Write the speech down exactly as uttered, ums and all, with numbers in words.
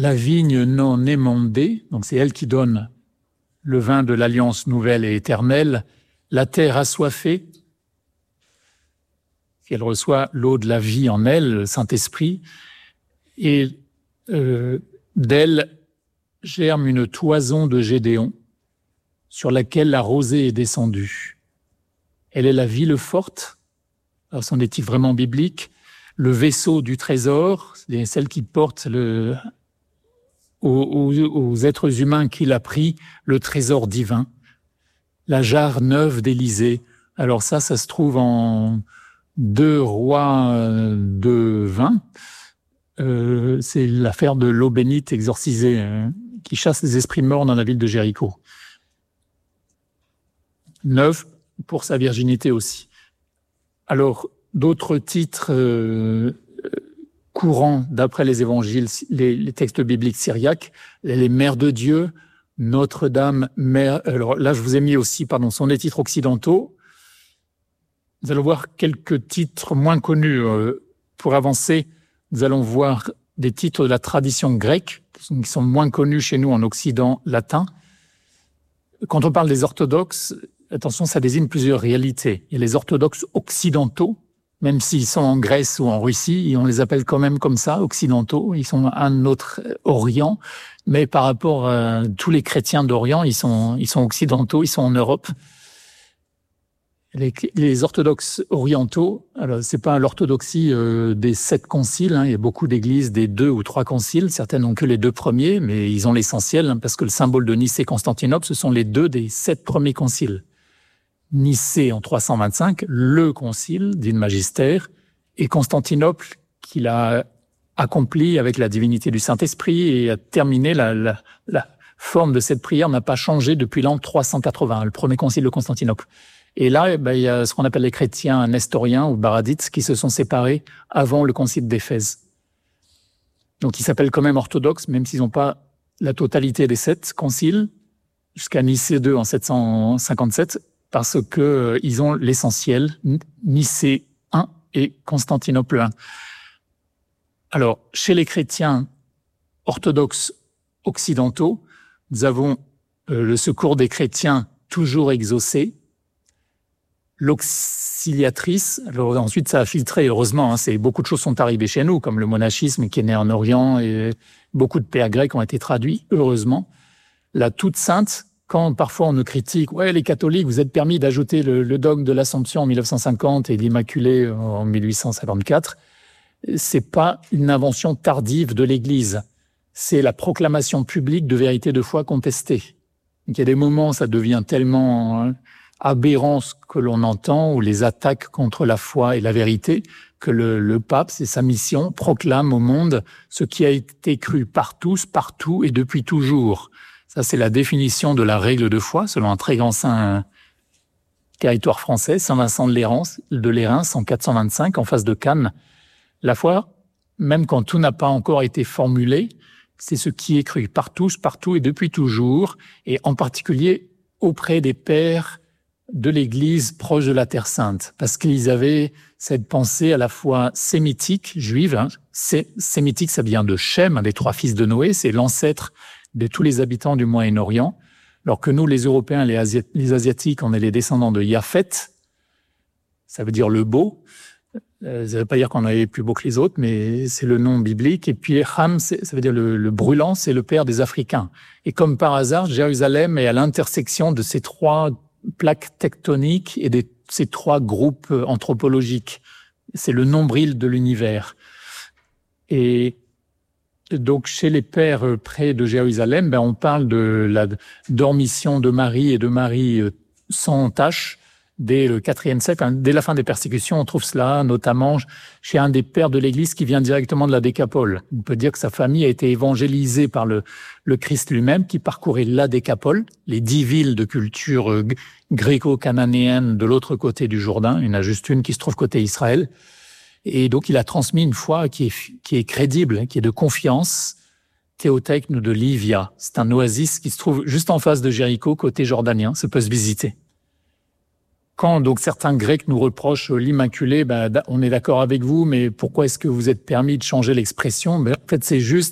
la vigne non émondée, donc c'est elle qui donne le vin de l'alliance nouvelle et éternelle, la terre assoiffée, qu'elle reçoit l'eau de la vie en elle, le Saint-Esprit, et euh, d'elle germe une toison de Gédéon sur laquelle la rosée est descendue. Elle est la ville forte, alors c'en est-il vraiment biblique, le vaisseau du trésor, c'est celle qui porte le, aux, aux, aux êtres humains qu'il a pris le trésor divin, la jarre neuve d'Élysée. Alors ça, ça se trouve en deux rois de vin. Euh, c'est l'affaire de l'eau bénite exorcisée euh, qui chasse les esprits morts dans la ville de Jéricho. Neuve pour sa virginité aussi. Alors, d'autres titres euh, courants d'après les évangiles, les, les textes bibliques syriaques, les mères de Dieu, Notre-Dame, mère. Alors là, je vous ai mis aussi, pardon, sont des titres occidentaux. Nous allons voir quelques titres moins connus. Euh, pour avancer, nous allons voir des titres de la tradition grecque qui sont moins connus chez nous en Occident latin. Quand on parle des orthodoxes, attention, ça désigne plusieurs réalités. Il y a les orthodoxes occidentaux, même s'ils sont en Grèce ou en Russie, on les appelle quand même comme ça, occidentaux. Ils sont un autre Orient, mais par rapport à tous les chrétiens d'Orient, ils sont, ils sont occidentaux, ils sont en Europe. Les, les orthodoxes orientaux, alors c'est pas l'orthodoxie euh, des sept conciles, hein, il y a beaucoup d'églises des deux ou trois conciles, certaines n'ont que les deux premiers, mais ils ont l'essentiel, hein, parce que le symbole de Nicée et Constantinople, ce sont les deux des sept premiers conciles. Nicée en trois cent vingt-cinq, le concile d'une magistère, et Constantinople qu'il a accompli avec la divinité du Saint-Esprit et a terminé la, la, la forme de cette prière n'a pas changé depuis l'an trois cent quatre-vingts, le premier concile de Constantinople. Et là, eh ben, il y a ce qu'on appelle les chrétiens nestoriens ou baradites qui se sont séparés avant le concile d'Éphèse. Donc, ils s'appellent quand même orthodoxes, même s'ils n'ont pas la totalité des sept conciles, jusqu'à Nicée deux en sept cent cinquante-sept, parce que euh, ils ont l'essentiel, Nicée un et Constantinople un. Alors, chez les chrétiens orthodoxes occidentaux, nous avons euh, le secours des chrétiens toujours exaucé, l'auxiliatrice. Alors ensuite, ça a filtré, heureusement. Hein, c'est, beaucoup de choses sont arrivées chez nous, comme le monachisme qui est né en Orient, et beaucoup de pères grecs ont été traduits, heureusement. La toute sainte, quand parfois on nous critique, ouais, les catholiques, vous êtes permis d'ajouter le, le dogme de l'Assomption en mille neuf cent cinquante et l'Immaculée en mille huit cent cinquante-quatre, c'est pas une invention tardive de l'Église. C'est la proclamation publique de vérités de foi contestées. Donc, il y a des moments, ça devient tellement hein, aberrant ce que l'on entend, ou les attaques contre la foi et la vérité, que le, le pape, c'est sa mission, proclame au monde ce qui a été cru par tous, partout et depuis toujours. Ça, c'est la définition de la règle de foi, selon un très grand saint territoire français, Saint Vincent de Lérins, de Lérins en quatre cent vingt-cinq, en face de Cannes. La foi, même quand tout n'a pas encore été formulé, c'est ce qui est cru par tous, partout et depuis toujours, et en particulier auprès des pères de l'Église proche de la Terre Sainte, parce qu'ils avaient cette pensée à la fois sémitique, juive. Hein. C'est, sémitique, ça vient de Shem, un des trois fils de Noé, c'est l'ancêtre de tous les habitants du Moyen-Orient, alors que nous, les Européens, les, Asi- les Asiatiques, on est les descendants de Japhet, ça veut dire le beau. Euh, ça ne veut pas dire qu'on est plus beau que les autres, mais c'est le nom biblique. Et puis Ham, c'est, ça veut dire le, le brûlant, c'est le père des Africains. Et comme par hasard, Jérusalem est à l'intersection de ces trois plaques tectoniques et de ces trois groupes anthropologiques. C'est le nombril de l'univers. Et donc, chez les pères près de Jérusalem, ben, on parle de la dormition de Marie et de Marie sans tache dès le quatrième siècle. Dès la fin des persécutions, on trouve cela notamment chez un des pères de l'Église qui vient directement de la Décapole. On peut dire que sa famille a été évangélisée par le, le Christ lui-même qui parcourait la Décapole, les dix villes de culture gréco-cananéenne de l'autre côté du Jourdain. Il y en a juste une qui se trouve côté Israël. Et donc, il a transmis une foi qui est, qui est crédible, qui est de confiance, Théotechne de Livia. C'est un oasis qui se trouve juste en face de Jéricho, côté jordanien. Ça peut se visiter. Quand donc certains Grecs nous reprochent l'Immaculée, ben, on est d'accord avec vous, mais pourquoi est-ce que vous êtes permis de changer l'expression? Ben, en fait, c'est juste